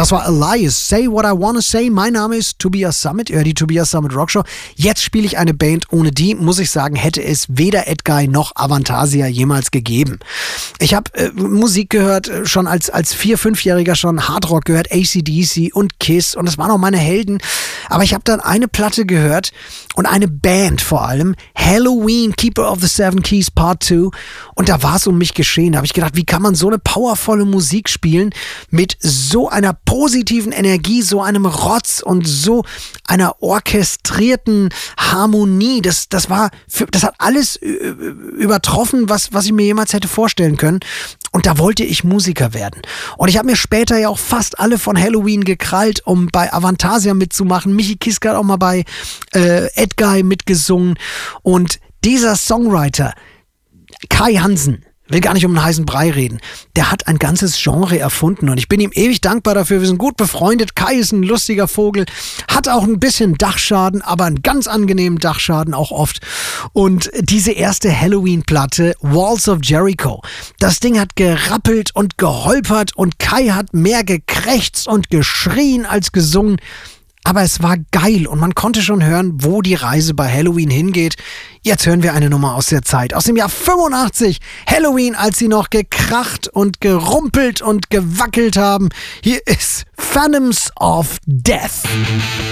Das war Elias, Say What I Wanna Say. Mein Name ist Tobias Summit, die Tobias Summit Rockshow. Jetzt spiele ich eine Band, ohne die, muss ich sagen, hätte es weder Edguy noch Avantasia jemals gegeben. Ich habe Musik gehört, schon als 4-, 5-Jähriger schon Hardrock gehört, AC/DC und Kiss, und das waren auch meine Helden. Aber ich habe dann eine Platte gehört und eine Band vor allem, Helloween, Keeper of the Seven Keys Part 2, und da war es um mich geschehen. Da habe ich gedacht, wie kann man so eine powervolle Musik spielen mit so einer positiven Energie, so einem Rotz und so einer orchestrierten Harmonie. Das hat alles übertroffen, was ich mir jemals hätte vorstellen können. Und da wollte ich Musiker werden. Und ich habe mir später ja auch fast alle von Helloween gekrallt, um bei Avantasia mitzumachen. Michi Kiske hat auch mal bei Edguy mitgesungen. Und dieser Songwriter, Kai Hansen, will gar nicht um einen heißen Brei reden, der hat ein ganzes Genre erfunden und ich bin ihm ewig dankbar dafür. Wir sind gut befreundet. Kai ist ein lustiger Vogel, hat auch ein bisschen Dachschaden, aber einen ganz angenehmen Dachschaden auch oft. Und diese erste Helloween-Platte, Walls of Jericho, das Ding hat gerappelt und geholpert und Kai hat mehr gekrächzt und geschrien als gesungen. Aber es war geil und man konnte schon hören, wo die Reise bei Helloween hingeht. Jetzt hören wir eine Nummer aus der Zeit, aus dem Jahr 85. Helloween, als sie noch gekracht und gerumpelt und gewackelt haben. Hier ist Phantoms of Death.